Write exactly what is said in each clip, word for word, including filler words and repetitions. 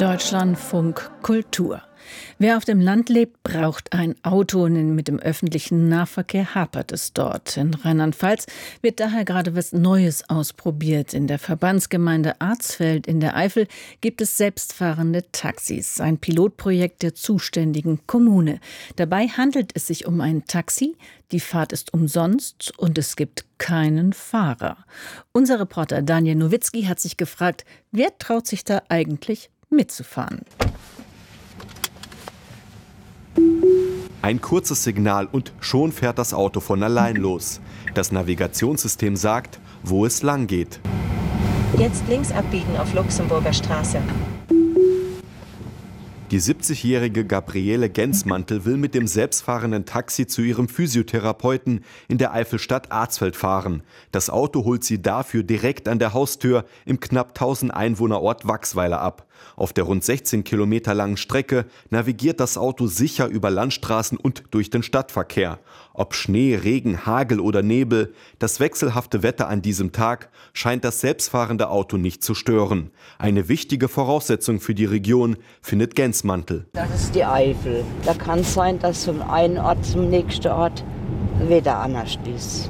Deutschlandfunk Kultur. Wer auf dem Land lebt, braucht ein Auto. Mit dem öffentlichen Nahverkehr hapert es dort. In Rheinland-Pfalz wird daher gerade was Neues ausprobiert. In der Verbandsgemeinde Arzfeld in der Eifel gibt es selbstfahrende Taxis. Ein Pilotprojekt der zuständigen Kommune. Dabei handelt es sich um ein Taxi. Die Fahrt ist umsonst und es gibt keinen Fahrer. Unser Reporter Daniel Nowitzki hat sich gefragt, wer traut sich da eigentlich mitzufahren? Ein kurzes Signal und schon fährt das Auto von allein los. Das Navigationssystem sagt, wo es lang geht. Jetzt links abbiegen auf Luxemburger Straße. Die siebzigjährige Gabriele Gensmantel will mit dem selbstfahrenden Taxi zu ihrem Physiotherapeuten in der Eifelstadt Arzfeld fahren. Das Auto holt sie dafür direkt an der Haustür im knapp tausend Einwohnerort Wachsweiler ab. Auf der rund sechzehn Kilometer langen Strecke navigiert das Auto sicher über Landstraßen und durch den Stadtverkehr. Ob Schnee, Regen, Hagel oder Nebel, das wechselhafte Wetter an diesem Tag scheint das selbstfahrende Auto nicht zu stören. Eine wichtige Voraussetzung für die Region, findet Gensmantel. Das ist die Eifel. Da kann es sein, dass vom einen Ort zum nächsten Ort Wetter anders ist.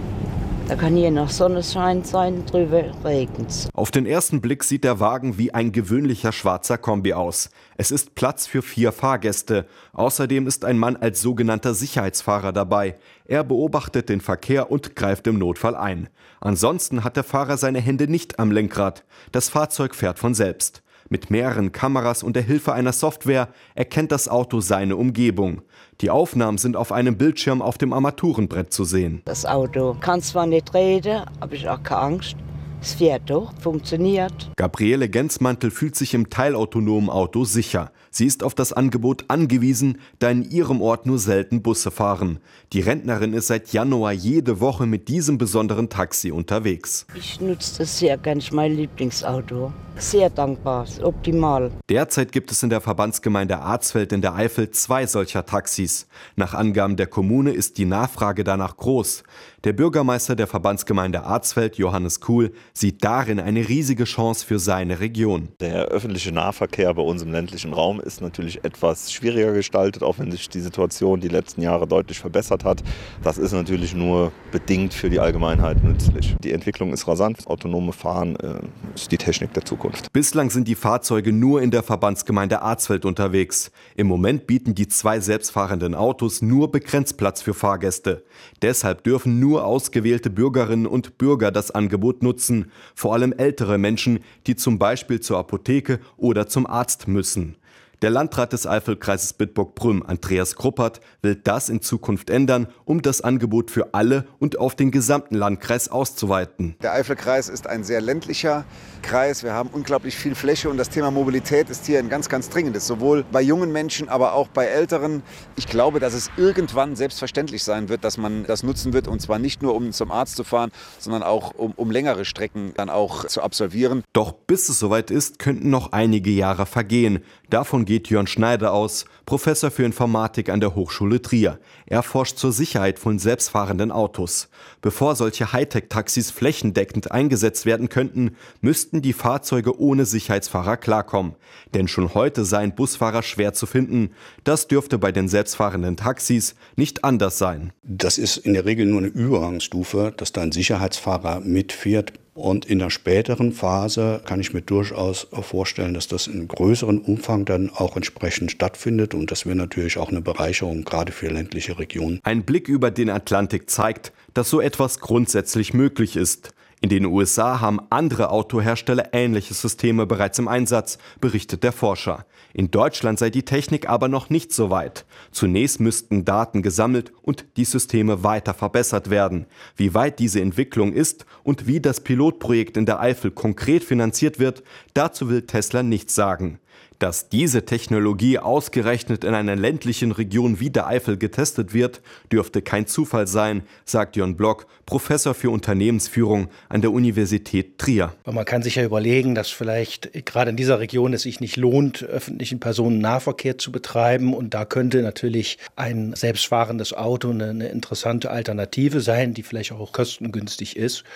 Da kann hier noch Sonnenschein sein, drüber regnet's. Auf den ersten Blick sieht der Wagen wie ein gewöhnlicher schwarzer Kombi aus. Es ist Platz für vier Fahrgäste. Außerdem ist ein Mann als sogenannter Sicherheitsfahrer dabei. Er beobachtet den Verkehr und greift im Notfall ein. Ansonsten hat der Fahrer seine Hände nicht am Lenkrad. Das Fahrzeug fährt von selbst. Mit mehreren Kameras und der Hilfe einer Software erkennt das Auto seine Umgebung. Die Aufnahmen sind auf einem Bildschirm auf dem Armaturenbrett zu sehen. Das Auto kann zwar nicht reden, aber ich habe keine Angst. Es fährt doch, funktioniert. Gabriele Gensmantel fühlt sich im teilautonomen Auto sicher. Sie ist auf das Angebot angewiesen, da in ihrem Ort nur selten Busse fahren. Die Rentnerin ist seit Januar jede Woche mit diesem besonderen Taxi unterwegs. Ich nutze das sehr gerne, mein Lieblingsauto. Sehr dankbar, optimal. Derzeit gibt es in der Verbandsgemeinde Arzfeld in der Eifel zwei solcher Taxis. Nach Angaben der Kommune ist die Nachfrage danach groß. Der Bürgermeister der Verbandsgemeinde Arzfeld, Johannes Kuhl, sieht darin eine riesige Chance für seine Region. Der öffentliche Nahverkehr bei uns im ländlichen Raum ist natürlich etwas schwieriger gestaltet, auch wenn sich die Situation die letzten Jahre deutlich verbessert hat. Das ist natürlich nur bedingt für die Allgemeinheit nützlich. Die Entwicklung ist rasant. Das autonome Fahren äh, ist die Technik der Zukunft. Bislang sind die Fahrzeuge nur in der Verbandsgemeinde Arzfeld unterwegs. Im Moment bieten die zwei selbstfahrenden Autos nur begrenzt Platz für Fahrgäste. Deshalb dürfen nur ausgewählte Bürgerinnen und Bürger das Angebot nutzen. Vor allem ältere Menschen, die zum Beispiel zur Apotheke oder zum Arzt müssen. Der Landrat des Eifelkreises Bitburg-Prüm, Andreas Kruppert, will das in Zukunft ändern, um das Angebot für alle und auf den gesamten Landkreis auszuweiten. Der Eifelkreis ist ein sehr ländlicher Kreis. Wir haben unglaublich viel Fläche und das Thema Mobilität ist hier ein ganz, ganz dringendes. Sowohl bei jungen Menschen, aber auch bei Älteren. Ich glaube, dass es irgendwann selbstverständlich sein wird, dass man das nutzen wird. Und zwar nicht nur, um zum Arzt zu fahren, sondern auch, um, um längere Strecken dann auch zu absolvieren. Doch bis es soweit ist, könnten noch einige Jahre vergehen. Davon geht Jörn Schneider aus, Professor für Informatik an der Hochschule Trier. Er forscht zur Sicherheit von selbstfahrenden Autos. Bevor solche Hightech-Taxis flächendeckend eingesetzt werden könnten, müssten die Fahrzeuge ohne Sicherheitsfahrer klarkommen. Denn schon heute seien Busfahrer schwer zu finden. Das dürfte bei den selbstfahrenden Taxis nicht anders sein. Das ist in der Regel nur eine Übergangsstufe, dass da ein Sicherheitsfahrer mitfährt. Und in der späteren Phase kann ich mir durchaus vorstellen, dass das in größerem Umfang dann auch entsprechend stattfindet. Und das wäre natürlich auch eine Bereicherung, gerade für ländliche Regionen. Ein Blick über den Atlantik zeigt, dass so etwas grundsätzlich möglich ist. In den U S A haben andere Autohersteller ähnliche Systeme bereits im Einsatz, berichtet der Forscher. In Deutschland sei die Technik aber noch nicht so weit. Zunächst müssten Daten gesammelt und die Systeme weiter verbessert werden. Wie weit diese Entwicklung ist und wie das Pilotprojekt in der Eifel konkret finanziert wird, dazu will Tesla nichts sagen. Dass diese Technologie ausgerechnet in einer ländlichen Region wie der Eifel getestet wird, dürfte kein Zufall sein, sagt Jörn Block, Professor für Unternehmensführung an der Universität Trier. Man kann sich ja überlegen, dass vielleicht gerade in dieser Region es sich nicht lohnt, öffentlichen Personennahverkehr zu betreiben. Und da könnte natürlich ein selbstfahrendes Auto eine, eine interessante Alternative sein, die vielleicht auch kostengünstig ist.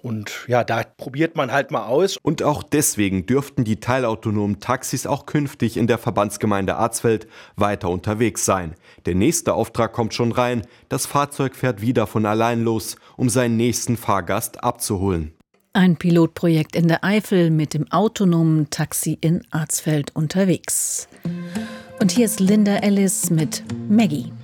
Und ja, da probiert man halt mal aus. Und auch deswegen dürften die teilautonomen Taxis auch künftig in der Verbandsgemeinde Arzfeld weiter unterwegs sein. Der nächste Auftrag kommt schon rein. Das Fahrzeug fährt wieder von allein los, um seinen nächsten Fahrgast abzuholen. Ein Pilotprojekt in der Eifel mit dem autonomen Taxi in Arzfeld unterwegs. Und hier ist Linda Ellis mit Maggie.